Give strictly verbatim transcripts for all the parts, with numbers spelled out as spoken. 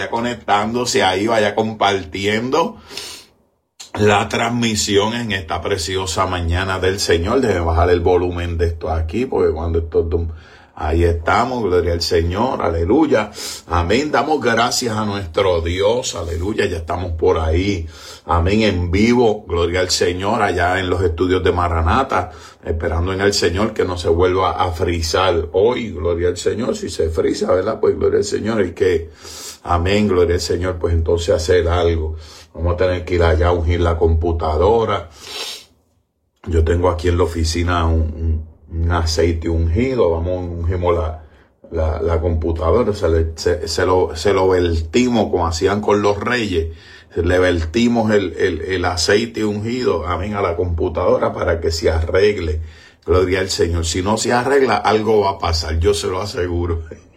vaya conectándose ahí, vaya compartiendo la transmisión en esta preciosa mañana del Señor. Déjeme bajar el volumen de esto aquí, porque cuando esto... Ahí estamos, gloria al Señor, aleluya, amén, damos gracias a nuestro Dios, aleluya, ya estamos por ahí, amén, en vivo, gloria al Señor, allá en los estudios de Maranata, esperando en el Señor que no se vuelva a frizar hoy, gloria al Señor, si se friza, ¿verdad? Pues gloria al Señor, y que, amén, gloria al Señor, pues entonces hacer algo, vamos a tener que ir allá a ungir la computadora. Yo tengo aquí en la oficina un, un un aceite ungido, vamos, ungimos la, la, la computadora, se, le, se, se, lo, se lo vertimos como hacían con los reyes, le vertimos el, el, el aceite ungido, amén, a la computadora para que se arregle, gloria al Señor. Si no se arregla, algo va a pasar, yo se lo aseguro.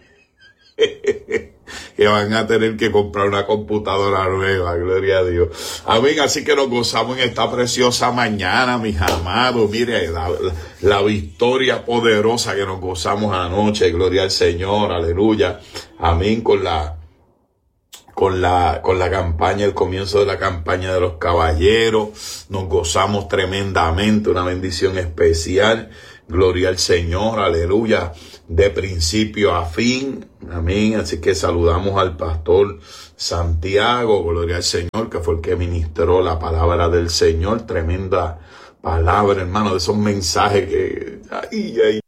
Que van a tener que comprar una computadora nueva, gloria a Dios. Amén, así que nos gozamos en esta preciosa mañana, mis amados. Mire, la, la, la victoria poderosa que nos gozamos anoche, gloria al Señor, aleluya. Amén, con la, con la, con la campaña, el comienzo de la campaña de los caballeros. Nos gozamos tremendamente, una bendición especial. Gloria al Señor, aleluya, de principio a fin, amén. Así que saludamos al pastor Santiago, gloria al Señor, que fue el que ministró la palabra del Señor, tremenda palabra, hermano, de esos mensajes que, ay, ay,